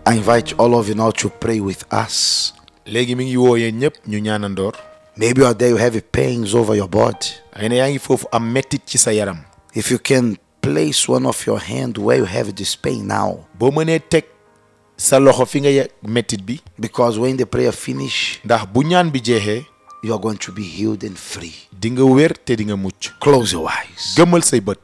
I invite all of you now to pray with us. léegi mi ngi woo yéen ñëpp ñu ñaanandoor. Maybe you are there, you have pains over your body. xëy na yaa ngi foofu am mettit ci sa yaram. If you can place one of your hand where you have this pain now. boo mënee teg sa loxo fi nga yegg mettit bi. Because when the prayer finish, ndax bu ñaan bi jeexee. you are going to be healed and free. di nga wér te di nga mucc. Close your eyes. gëmmal say bët.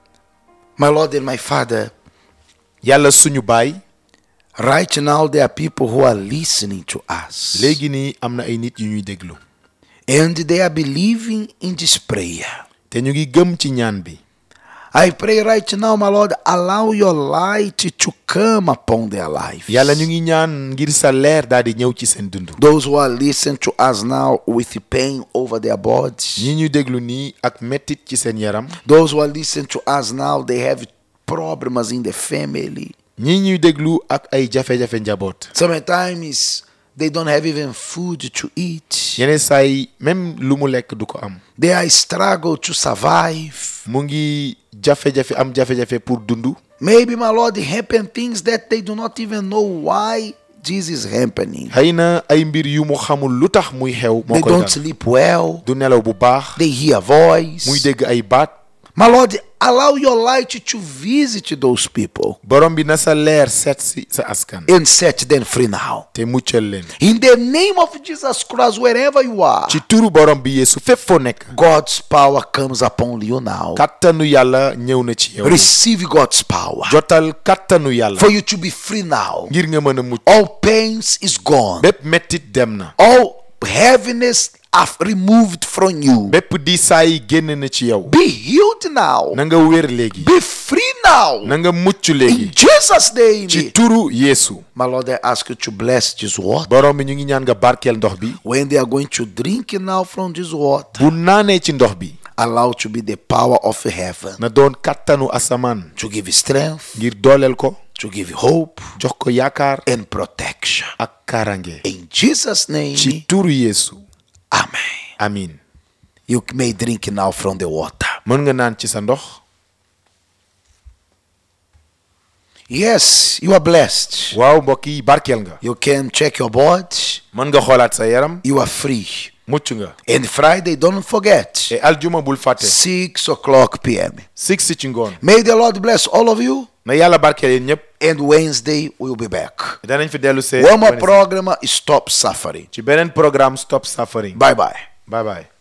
My Lord and my Father, yàlla suñu baay. right now there are people who are listening to us. léegi nii am na ay nit yu ñuy déglu. And they are believing in this prayer. te ñu ngi gëm ci ñaan bi. I pray right now, my Lord, allow your light to come upon their life. yàlla ñu ngi ñaan ngir sa leer daal di ñëw ci seen dund. Those who are listening to us now with pain over their bodies. ñi ñu déglu nii ak mettit ci seen yaram. Those who are listening to us now, they have problems in the family. ñi ñuy déglu ak ay jafe-jafe njaboot. Sometimes they don't have even food to eat. yeneen saa yi même lu mu lekk du ko am. They are struggle to survive. mu ngi jafe-jafe am jafe-jafe pour dund. Maybe, my Lord, happen things that they do not even know why this is happening. xëy na ay mbir yu mu xamul lu tax muy xew. moo They koy don't dal sleep well. du nelaw bu baax. They hear voice. muy dégg ay baat. My Lord, allow your light to visit those people borom bi na sa leer seet si sa askan. and set them free now. te muccal leen. In the name of Jesus Christ, wherever you are, ci turu borom bi Yeesu fépp foo nekk. God's power comes upon you now. kattanu yàlla ñëw na ci yow. Receive God's power jotal kattanu yàlla. for you to be free now. ngir nga mën a mucc. All pains is gone. bépp mettit dem na. All heaviness are removed from you. bépp diisaay génn na ci yow. Be healed now. na nga wér léegi. Be free now. na nga mucc In léegi. Jesus' name. ci turu Yeesu. My Lord, I ask you to bless this water. borom bi ñu ngi ñaan nga barkeel ndox bi. When they are going to drink now from this water, bu naanee ci ndox bi. allow to be the power of heaven na doon kattanu asamaan. to give strength, ngir dooleel ko. to give hope jox ko yaakaar. and protection. ak karange. In Jesus' name, ci turu Yeesu. amen. amiin. You may drink now from the water. mën nga naan ci sa ndox. Yes, you are blessed. waaw mbokk yi barkeel nga. You can check your body. mën nga xoolaat sa yaram. You are free. mucc nga. And Friday, don't forget, te aljuma bul fàtte. 6 o'clock p.m. 6 ci ngoon. May the Lord bless all of you. na yàlla barkeel yéen ñëpp. And Wednesday, we'll be back. danañ fi dellu see. One more program, Stop Suffering. ci beneen programme Stop Suffering. Bye-bye. bye bye.